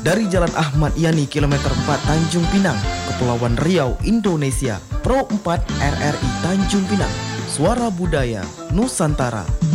dari Jalan Ahmad Yani kilometer 4 Tanjung Pinang, Kepulauan Riau, Indonesia. Pro 4 RRI Tanjung Pinang. Suara Budaya Nusantara.